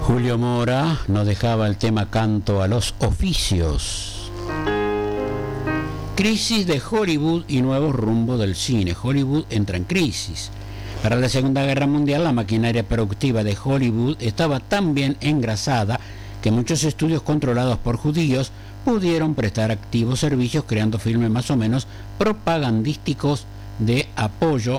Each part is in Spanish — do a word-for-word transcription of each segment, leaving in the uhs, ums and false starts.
Julio Mora nos dejaba el tema Canto a los Oficios. Crisis de Hollywood y nuevo rumbo del cine. Hollywood entra en crisis. Para la Segunda Guerra Mundial, la maquinaria productiva de Hollywood estaba tan bien engrasada que muchos estudios controlados por judíos pudieron prestar activos servicios creando filmes más o menos propagandísticos de apoyo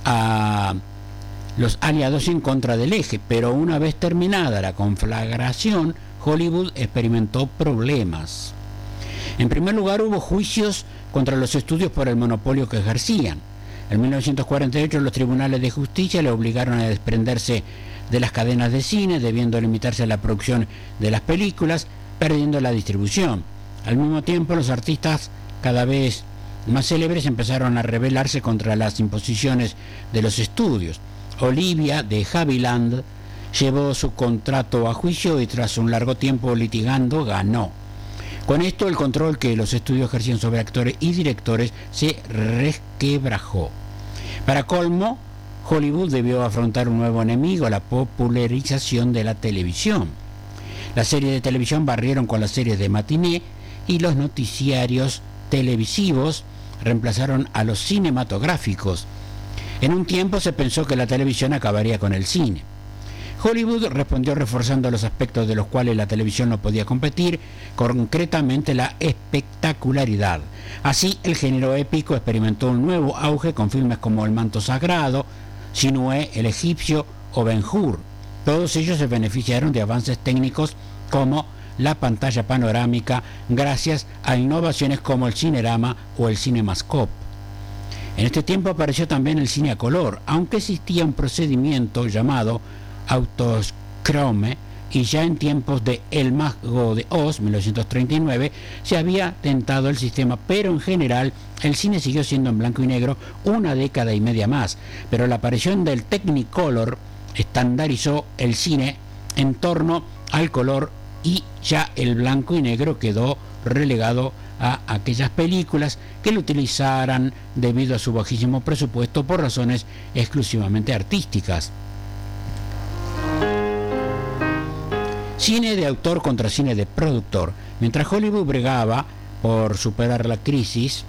a los aliados en contra del eje, pero una vez terminada la conflagración, Hollywood experimentó problemas. En primer lugar, hubo juicios contra los estudios por el monopolio que ejercían. En mil novecientos cuarenta y ocho los tribunales de justicia le obligaron a desprenderse de las cadenas de cine, debiendo limitarse a la producción de las películas, perdiendo la distribución. Al mismo tiempo, los artistas cada vez más célebres empezaron a rebelarse contra las imposiciones de los estudios. Olivia de Havilland llevó su contrato a juicio y tras un largo tiempo litigando ganó. Con esto el control que los estudios ejercían sobre actores y directores se resquebrajó. Para colmo, Hollywood debió afrontar un nuevo enemigo, la popularización de la televisión. Las series de televisión barrieron con las series de matiné y los noticiarios televisivos reemplazaron a los cinematográficos. En un tiempo se pensó que la televisión acabaría con el cine. Hollywood respondió reforzando los aspectos de los cuales la televisión no podía competir, concretamente la espectacularidad. Así, el género épico experimentó un nuevo auge con filmes como El Manto Sagrado, Sinué, El Egipcio o Ben-Hur. Todos ellos se beneficiaron de avances técnicos como la pantalla panorámica gracias a innovaciones como el cinerama o el cinemascope. En este tiempo apareció también el cine a color, aunque existía un procedimiento llamado autocrome, y ya en tiempos de El Mago de Oz, mil novecientos treinta y nueve, se había tentado el sistema, pero en general el cine siguió siendo en blanco y negro una década y media más, pero la aparición del Technicolor estandarizó el cine en torno al color y ya el blanco y negro quedó relegado a aquellas películas que lo utilizaran debido a su bajísimo presupuesto por razones exclusivamente artísticas. Cine de autor contra cine de productor. Mientras Hollywood bregaba por superar la crisis,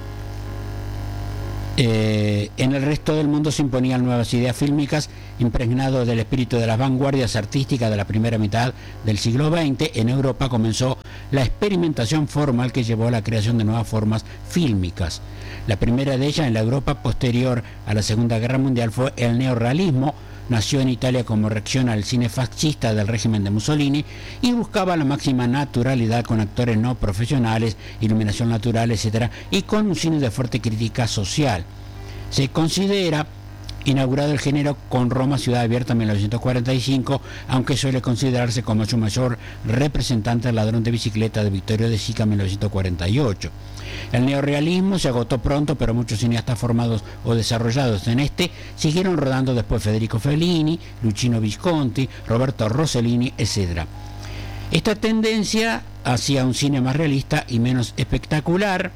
eh, en el resto del mundo se imponían nuevas ideas fílmicas impregnadas del espíritu de las vanguardias artísticas de la primera mitad del siglo veinte. En Europa comenzó la experimentación formal que llevó a la creación de nuevas formas fílmicas. La primera de ellas en la Europa posterior a la Segunda Guerra Mundial fue el neorrealismo. Nació en Italia como reacción al cine fascista del régimen de Mussolini y buscaba la máxima naturalidad con actores no profesionales, iluminación natural, etcétera, y con un cine de fuerte crítica social. Se considera inaugurado el género con Roma, Ciudad Abierta, en mil novecientos cuarenta y cinco, aunque suele considerarse como su mayor representante el Ladrón de Bicicleta de Vittorio De Sica en mil novecientos cuarenta y ocho. El neorrealismo se agotó pronto, pero muchos cineastas formados o desarrollados en este siguieron rodando después: Federico Fellini, Luchino Visconti, Roberto Rossellini, etcétera. Esta tendencia hacia un cine más realista y menos espectacular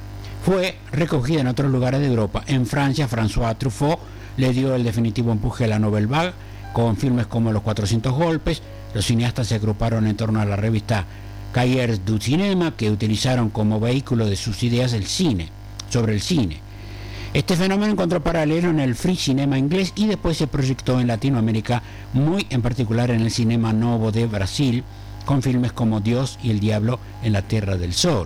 fue recogida en otros lugares de Europa. En Francia, François Truffaut le dio el definitivo empuje a la Nouvelle Vague con filmes como Los cuatrocientos golpes. Los cineastas se agruparon en torno a la revista Cahiers du Cinéma, que utilizaron como vehículo de sus ideas el cine, sobre el cine. Este fenómeno encontró paralelo en el free cinema inglés y después se proyectó en Latinoamérica, muy en particular en el Cinema Novo de Brasil, con filmes como Dios y el Diablo en la Tierra del Sol.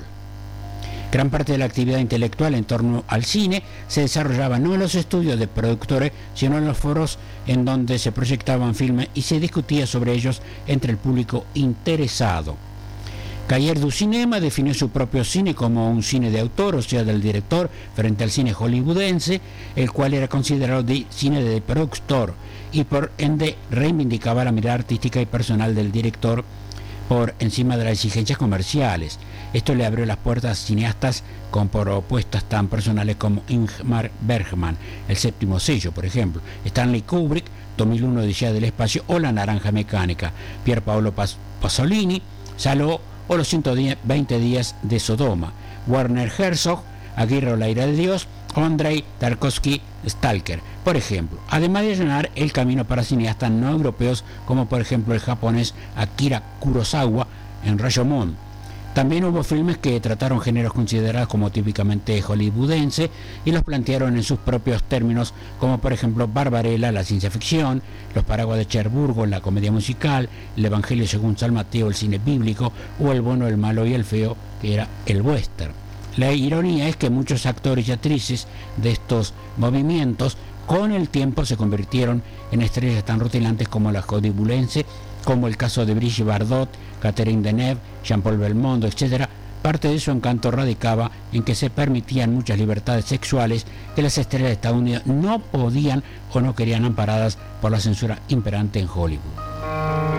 Gran parte de la actividad intelectual en torno al cine se desarrollaba no en los estudios de productores, sino en los foros en donde se proyectaban filmes y se discutía sobre ellos entre el público interesado. Cahiers du Cinéma definió su propio cine como un cine de autor, o sea, del director, frente al cine hollywoodense, el cual era considerado de cine de productor, y por ende reivindicaba la mirada artística y personal del director por encima de las exigencias comerciales. Esto le abrió las puertas a cineastas con propuestas tan personales como Ingmar Bergman, El Séptimo Sello, por ejemplo, Stanley Kubrick, dos mil uno Odisea del Espacio o La Naranja Mecánica, Pier Paolo Pasolini, Saló o Los ciento veinte días de Sodoma, Werner Herzog, Aguirre o La ira de Dios, o Andrei Tarkovsky, Stalker, por ejemplo, además de allanar el camino para cineastas no europeos como por ejemplo el japonés Akira Kurosawa en Rashomon. También hubo filmes que trataron géneros considerados como típicamente hollywoodense y los plantearon en sus propios términos, como por ejemplo Barbarella, la ciencia ficción, Los paraguas de Cherburgo, la comedia musical, El Evangelio según San Mateo, el cine bíblico, o El bueno, el malo y el feo, que era el western. La ironía es que muchos actores y actrices de estos movimientos con el tiempo se convirtieron en estrellas tan rutilantes como la hollywoodense, como el caso de Brigitte Bardot, Catherine Deneuve, Jean-Paul Belmondo, etcétera. Parte de su encanto radicaba en que se permitían muchas libertades sexuales que las estrellas de Estados Unidos no podían o no querían amparadas por la censura imperante en Hollywood.